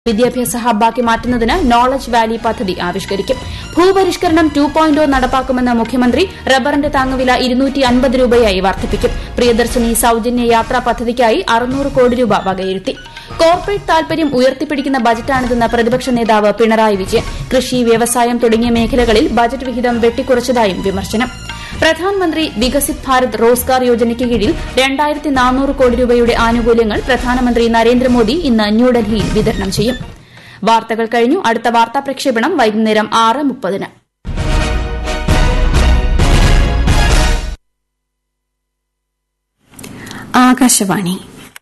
വിദ്യാഭ്യാസ ഹബ്ബാക്കി മാറ്റുന്നതിന് knowledge Valley പദ്ധതി ആവിഷ്കരിക്കും. ഭൂപരിഷ്കരണം 2.0 നടപ്പാക്കുമെന്ന മുഖ്യമന്ത്രി. റബ്ബറിന്റെ താങ്ങുവില 250 രൂപയായി വർദ്ധിപ്പിക്കും. പ്രിയദർശിനി സൌജന്യ യാത്രാ പദ്ധതിക്കായി 600 കോടി രൂപ വകയിരുത്തി. കോർപ്പറേറ്റ് താൽപര്യം ഉയർത്തിപ്പിടിക്കുന്ന ബജറ്റാണിതെന്ന് പ്രതിപക്ഷ നേതാവ് പിണറായി വിജയൻ. കൃഷി, വ്യവസായം തുടങ്ങിയ മേഖലകളിൽ ബജറ്റ് വിഹിതം വെട്ടിക്കുറച്ചതായും വിമർശനം. പ്രധാനമന്ത്രി വികസിത് ഭാരത് റോസ്ഗാർ യോജനയ്ക്ക് കീഴിൽ 2400 കോടി രൂപയുടെ ആനുകൂല്യങ്ങൾ പ്രധാനമന്ത്രി നരേന്ദ്രമോദി ഇന്ന് ന്യൂഡൽഹിയിൽ വിതരണം ചെയ്യും. വാർത്തകൾ കഴിഞ്ഞു. അടുത്ത വാർത്താ പ്രക്ഷേപണം വൈകുന്നേരം 6:30. ആകാശവാണി.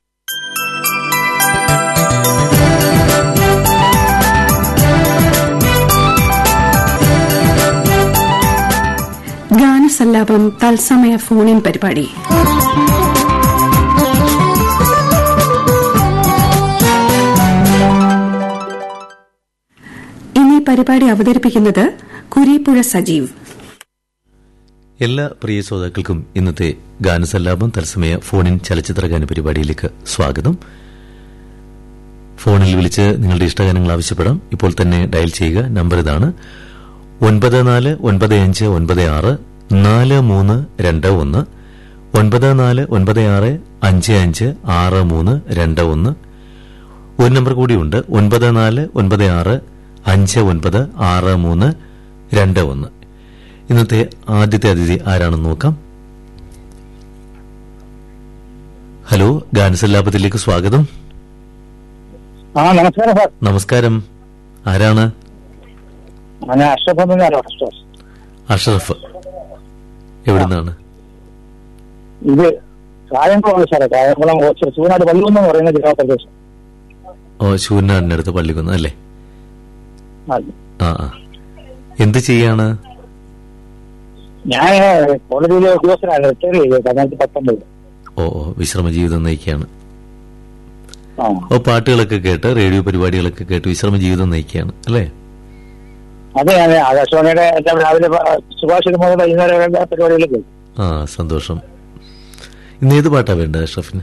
ഗാനസല്ലാപം തത്സമയ ഫോണിൻ പരിപാടി. ഇനി പരിപാടി അവതരിപ്പിക്കുന്നത് കുരീപ്പുഴ സജീവ്. എല്ലാ പ്രിയ ശ്രോതാക്കൾക്കും ഇന്നത്തെ ഗാനസല്ലാപം തത്സമയ ഫോണിൻ ചലച്ചിത്രഗാന പരിപാടിയിലേക്ക് സ്വാഗതം. ഫോണിൽ വിളിച്ച് നിങ്ങളുടെ ഇഷ്ടഗാനങ്ങൾ ആവശ്യപ്പെടാം. ഇപ്പോൾ തന്നെ ഡയൽ ചെയ്യുക. നമ്പർ ഇതാണ്: 9495964321 9496556321. ഒരു നമ്പർ കൂടിയുണ്ട്: 9496596321. ഇന്നത്തെ ആദ്യത്തെ അതിഥി ആരാണെന്ന് നോക്കാം. ഹലോ, ഗാനസല്ലാപത്തിലേക്ക് സ്വാഗതം. നമസ്കാരം സാർ. നമസ്കാരം. ആരാണ്? അഷ്റഫ്. എവിടുന്നാണ്? ഇത് കായംകുളം സാറേ. കായംകുളം ചൂനാട് പള്ളിക്കുന്ന് പറയുന്ന ജില്ലാപ്രദേശം. ഓ, ശൂരനാടിനടുത്ത് പള്ളിക്കുന്ന് അല്ലേ? ആ. എന്ത് ചെയ്യാണ്? ഞാൻ കോളേജിലെ ഉദ്യോഗസ്ഥനാണ്. റിട്ടയർ ചെയ്തത് 2019. ഓ, വിശ്രമ ജീവിതം നയിക്കുകയാണ്. ഓ, പാട്ടുകളൊക്കെ കേട്ട് റേഡിയോ പരിപാടികളൊക്കെ കേട്ട് വിശ്രമ ജീവിതം നയിക്കുകയാണ് അല്ലേ? അതെ അതെ. ആകാശവാണിയുടെ രാവിലെ സുഭാഷിത മുതൽ വൈകുന്നേരം പരിപാടികളൊക്കെ. ആ, സന്തോഷം. ഇന്ന് ഏത് പാട്ടാ വേണ്ടത് അഷ്റഫിന്?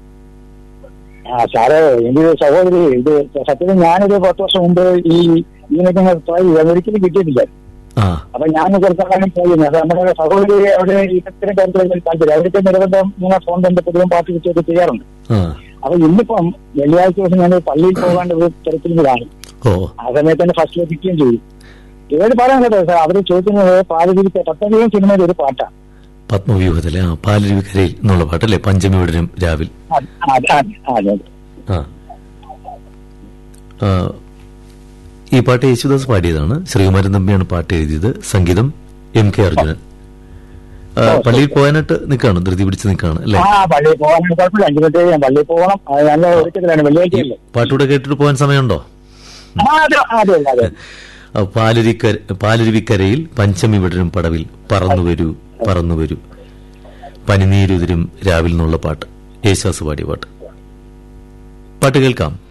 സാറേ, എന്റെ സഹോദരി, ഇത് സത്യത്തിൽ ഞാനൊരു 10 വർഷം മുമ്പ് ഈ ഒരിക്കലും കിട്ടിയിട്ടില്ല. അപ്പൊ ഞാൻ കുറച്ചാലും പോയിരുന്നു. അത് നമ്മുടെ സഹോദരി അവിടെ ഇത്തരം കാര്യത്തിൽ താല്പര്യം. അവർക്ക് നിരവധി ഇങ്ങനെ ഫോൺ ബന്ധപ്പെടുകയും പാട്ട് കിട്ടുകയൊക്കെ ചെയ്യാറുണ്ട്. അപ്പൊ ഇന്നിപ്പം വെള്ളിയാഴ്ച ദിവസം ഞാൻ പള്ളിയിൽ പോകാണ്ട് ഒരു തരത്തിൽ കാണും. ആ സമയത്ത് തന്നെ ഫസ്റ്റ് കിട്ടുകയും ചെയ്യും. ഏത് പാടാൻ കേട്ടോ സാർ? അവര് ചോദിക്കുന്നത് പത്മവ്യൂഹം സിനിമയിൽ ഒരു പാട്ടാണ്. പത്മവ്യൂഹത്തിലെ പാലരുവിക്കരയിൽ എന്നുള്ള പാട്ടല്ലേ? പഞ്ചമിയുടനും രാവിൽ. ഈ പാട്ട് യേശുദാസ് പാടിയതാണ്. ശ്രീകുമാരൻ തമ്പിയാണ് പാട്ട് എഴുതിയത്. സംഗീതം MK അർജുനൻ. പള്ളിയിൽ പോകാനായിട്ട് നിൽക്കാണ്, ധൃതി പിടിച്ച് നിൽക്കാണ് അല്ലേ? പള്ളിയിൽ പോകാൻ കുഴപ്പമില്ല. 5 മിനിറ്റ് ഞാൻ പള്ളിയിൽ പോകണം. നല്ല ഒരുക്കത്തിലാണ്. വെള്ളിയാഴ്ചയല്ലേ? പാട്ടൂടെ കേട്ടിട്ട് പോകാൻ സമയമുണ്ടോ? പാലരുവിക്കരയിൽ പഞ്ചമി വിടരും പടവിൽ പറന്നുവരൂ പറന്നുവരൂ പനിനീരുതിരും രാവിൽ എന്നുള്ള പാട്ട് യേശുദാസ് പാടിയ പാട്ട് കേൾക്കാം.